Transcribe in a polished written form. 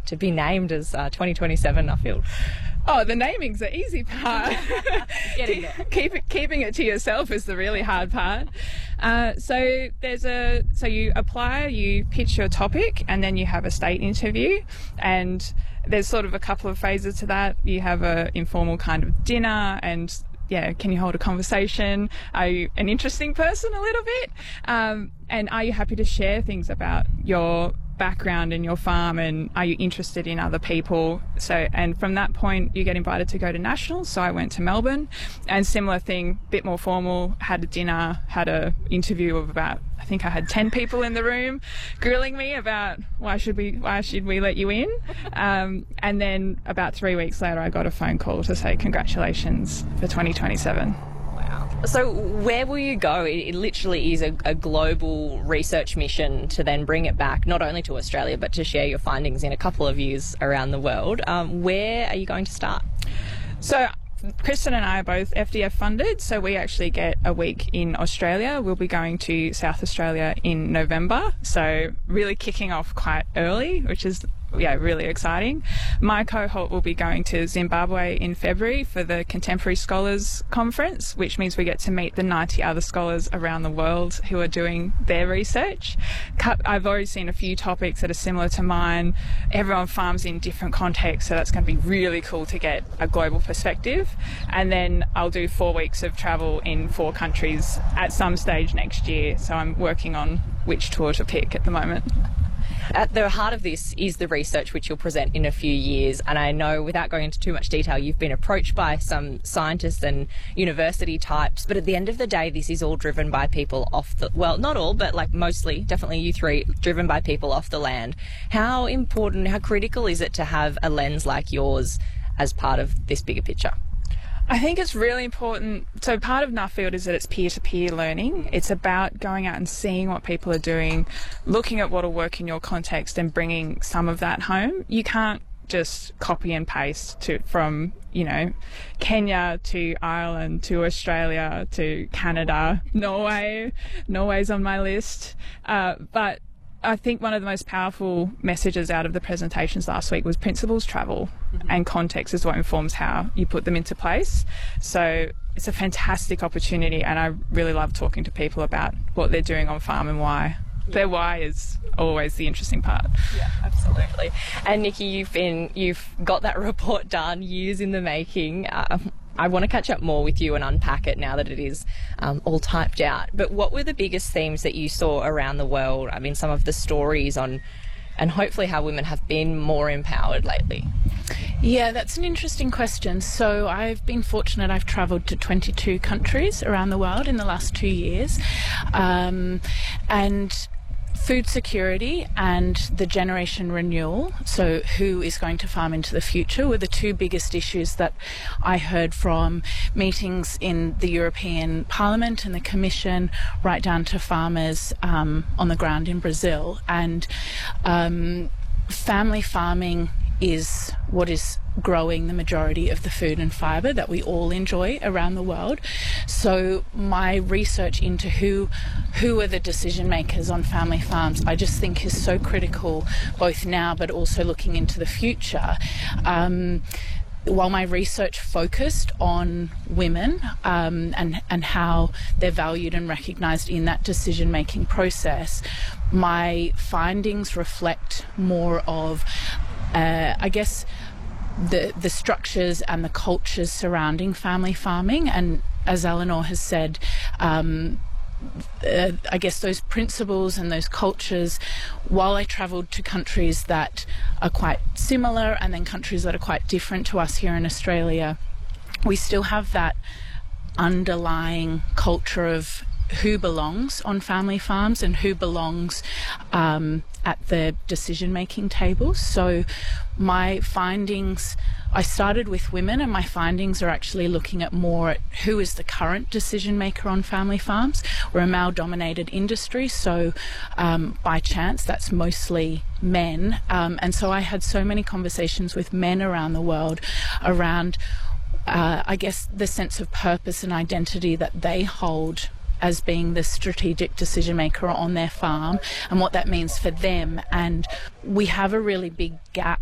to be named as 2027 Nuffield? Oh, the naming's the easy part. Getting there. Keeping it to yourself is the really hard part. So you apply, you pitch your topic, and then you have a state interview, and there's sort of a couple of phases to that. You have an informal kind of dinner, and can you hold a conversation? Are you an interesting person a little bit? And are you happy to share things about your background and your farm, and are you interested in other people? And from that point you get invited to go to nationals. So I went to Melbourne, and similar thing, bit more formal, had a dinner, had a interview of about, I think I had 10 people in the room grilling me about why should we let you in, and then about 3 weeks later I got a phone call to say congratulations for 2027. So where will you go? It literally is a global research mission to then bring it back, not only to Australia, but to share your findings in a couple of years around the world. Where are you going to start? So Kristen and I are both FDF funded, so we actually get a week in Australia. We'll be going to South Australia in November, so really kicking off quite early, which is really exciting. My cohort will be going to Zimbabwe in February for the Contemporary Scholars Conference, which means we get to meet the 90 other scholars around the world who are doing their research. I've already seen a few topics that are similar to mine. Everyone farms in different contexts, so that's going to be really cool to get a global perspective. And then I'll do 4 weeks of travel in 4 countries at some stage next year, so I'm working on which tour to pick at the moment. At the heart of this is the research which you'll present in a few years, and I know, without going into too much detail, you've been approached by some scientists and university types, but at the end of the day this is all driven by people not all, but like mostly, definitely you three, driven by people off the land. How important, how critical is it to have a lens like yours as part of this bigger picture? I think it's really important. So part of Nuffield is that it's peer-to-peer learning. It's about going out and seeing what people are doing, looking at what will work in your context and bringing some of that home. You can't just copy and paste from Kenya to Ireland to Australia to Canada, Norway. Norway's on my list. But I think one of the most powerful messages out of the presentations last week was principles travel, and context is what informs how you put them into place. So it's a fantastic opportunity, and I really love talking to people about what they're doing on farm and why. Their why is always the interesting part. Yeah, absolutely. And Nikki, you've got that report done, years in the making. I want to catch up more with you and unpack it now that it is all typed out. But what were the biggest themes that you saw around the world? I mean, some of the stories on, and hopefully how women have been more empowered lately. Yeah, that's an interesting question. So I've been fortunate. I've travelled to 22 countries around the world in the last 2 years. And food security and the generation renewal, so who is going to farm into the future, were the two biggest issues that I heard from meetings in the European Parliament and the Commission, right down to farmers on the ground in Brazil. And family farming is what is growing the majority of the food and fibre that we all enjoy around the world. So my research into who are the decision makers on family farms, I just think is so critical, both now but also looking into the future. While my research focused on women and how they're valued and recognised in that decision-making process, my findings reflect more of, I guess, the structures and the cultures surrounding family farming. And as Eleanor has said, I guess those principles and those cultures, while I travelled to countries that are quite similar and then countries that are quite different to us here in Australia, we still have that underlying culture of who belongs on family farms and who belongs at the decision-making tables. So my findings, I started with women, and my findings are actually looking at more at who is the current decision maker on family farms. We're a male-dominated industry, so by chance that's mostly men. And so I had so many conversations with men around the world around, I guess, the sense of purpose and identity that they hold as being the strategic decision maker on their farm and what that means for them. And we have a really big gap